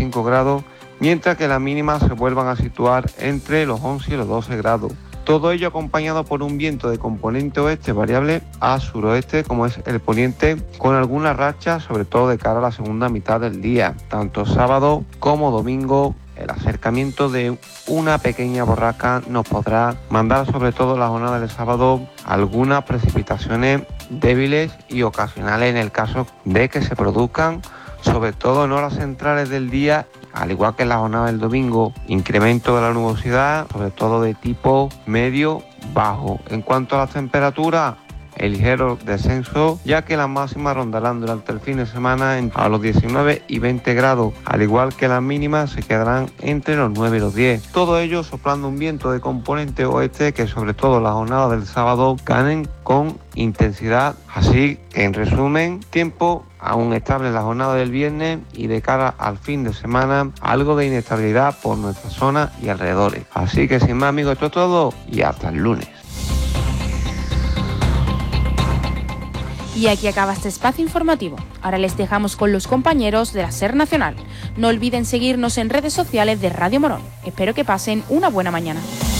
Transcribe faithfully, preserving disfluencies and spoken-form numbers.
cinco grados, mientras que las mínimas se vuelvan a situar entre los once y los doce grados. Todo ello acompañado por un viento de componente oeste variable a suroeste, como es el poniente, con algunas rachas, sobre todo de cara a la segunda mitad del día. Tanto sábado como domingo, el acercamiento de una pequeña borrasca nos podrá mandar, sobre todo la jornada del sábado, algunas precipitaciones débiles y ocasionales en el caso de que se produzcan, sobre todo en horas centrales del día. Al igual que en la jornada del domingo, incremento de la nubosidad, sobre todo de tipo medio bajo. En cuanto a las temperaturas, el ligero descenso, ya que las máximas rondarán durante el fin de semana a los diecinueve y veinte grados, al igual que las mínimas se quedarán entre los nueve y los diez. Todo ello soplando un viento de componente oeste que, sobre todo la jornada del sábado, ganen con intensidad. Así que, en resumen, tiempo aún estable en la jornada del viernes y de cara al fin de semana, algo de inestabilidad por nuestra zona y alrededores. Así que sin más, amigos, esto es todo y hasta el lunes. Y aquí acaba este espacio informativo. Ahora les dejamos con los compañeros de la SER Nacional. No olviden seguirnos en redes sociales de Radio Morón. Espero que pasen una buena mañana.